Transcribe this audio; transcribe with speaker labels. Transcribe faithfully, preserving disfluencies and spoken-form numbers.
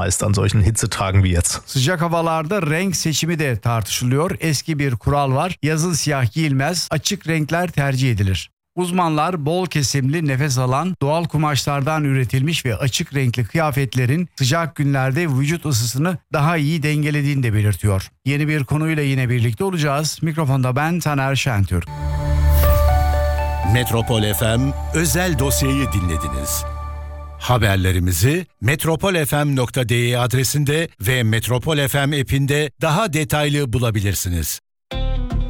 Speaker 1: Meist an solchen Hitzetagen wie jetzt.
Speaker 2: Sıcak havalarda renk seçimi de tartışılıyor. Eski bir kural var. Yazın siyah giyilmez, açık renkler tercih edilir. Uzmanlar bol kesimli, nefes alan, doğal kumaşlardan üretilmiş ve açık renkli kıyafetlerin sıcak günlerde vücut ısısını daha iyi dengelediğini de belirtiyor. Yeni bir konuyla yine birlikte olacağız. Mikrofonda ben Taner Şentürk.
Speaker 3: Metropol F M özel dosyayı dinlediniz. Haberlerimizi metropol f m nokta d e adresinde ve Metropol F M app'inde daha detaylı bulabilirsiniz.